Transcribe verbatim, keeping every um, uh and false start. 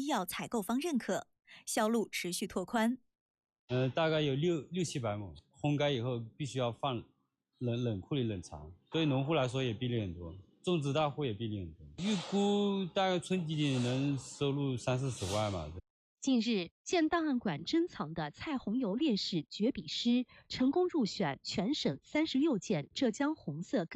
药采购方认可，销路持续拓宽。 呃，大概有六六七百亩，烘干以后必须要放冷冷库里冷藏，对农户来说也便利很多，种植大户也便利很多。预估大概春季里能收入三四十万吧。 近日，县档案馆珍藏的蔡红油烈士绝笔诗成功入选全省三十六件浙江红色歌